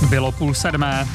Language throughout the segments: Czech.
Bylo 6:30.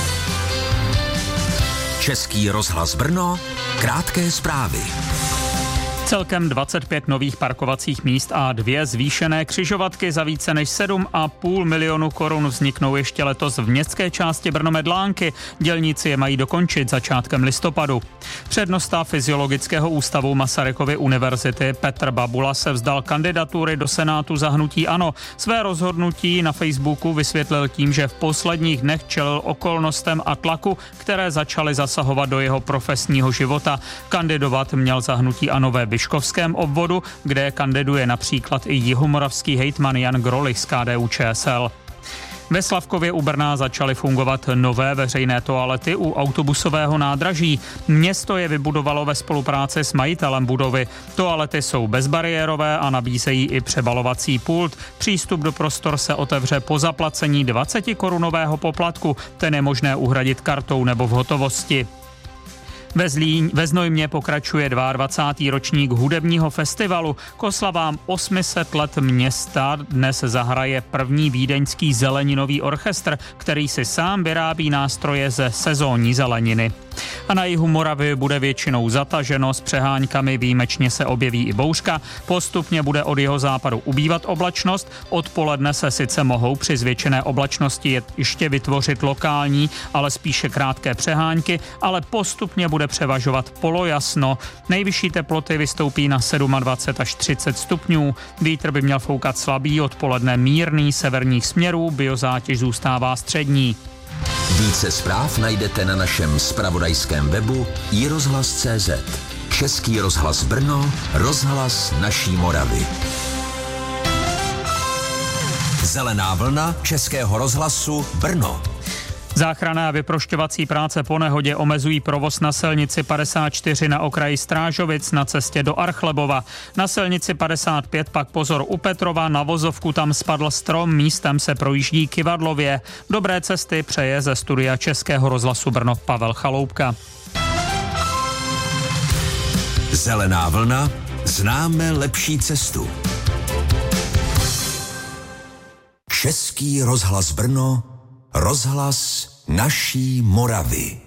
Český rozhlas Brno, krátké zprávy. Celkem 25 nových parkovacích míst a 2 zvýšené křižovatky za více než 7,5 milionu korun vzniknou ještě letos v městské části Brno-Medlánky. Dělníci je mají dokončit začátkem listopadu. Přednosta Fyziologického ústavu Masarykovy univerzity Petr Babula se vzdal kandidatury do Senátu za hnutí ANO. Své rozhodnutí na Facebooku vysvětlil tím, že v posledních dnech čelil okolnostem a tlaku, které začaly zasahovat do jeho profesního života. Kandidovat měl za hnutí ANO ve Vyškovském obvodu, kde kandiduje například i jihomoravský hejtman Jan Grolich z KDU-ČSL. Ve Slavkově u Brna začaly fungovat nové veřejné toalety u autobusového nádraží. Město je vybudovalo ve spolupráci s majitelem budovy. Toalety jsou bezbariérové a nabízejí i přebalovací pult. Přístup do prostor se otevře po zaplacení 20korunového poplatku. Ten je možné uhradit kartou nebo v hotovosti. Ve Znojmě pokračuje 22. ročník hudebního festivalu. K oslavám 800 let města dnes zahraje první vídeňský zeleninový orchestr, který si sám vyrábí nástroje ze sezónní zeleniny. A na jihu Moravy bude většinou zataženo s přeháňkami, výjimečně se objeví i bouřka. Postupně bude od jihozápadu ubývat oblačnost. Odpoledne se sice mohou při zvětšené oblačnosti ještě vytvořit lokální, ale spíše krátké přehánky, ale postupně bude převažovat polojasno. Nejvyšší teploty vystoupí na 27 až 30 stupňů. Vítr by měl foukat slabý, odpoledne mírný, severních směrů, biozátěž zůstává střední. Více zpráv najdete na našem zpravodajském webu iRozhlas.cz. Český rozhlas Brno, rozhlas naší Moravy. Zelená vlna Českého rozhlasu Brno. Záchranné a vyprošťovací práce po nehodě omezují provoz na silnici 54 na okraji Strážovic na cestě do Archlebova. Na silnici 55 pak pozor u Petrova, na vozovku tam spadl strom, místem se projíždí kyvadlově. Dobré cesty přeje ze studia Českého rozhlasu Brno Pavel Chaloupka. Zelená vlna, známe lepší cestu. Český rozhlas Brno, rozhlas naší Moravy.